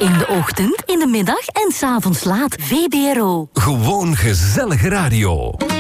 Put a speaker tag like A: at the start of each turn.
A: In de ochtend, in de middag en 's avonds laat. VBRO.
B: Gewoon gezellige radio.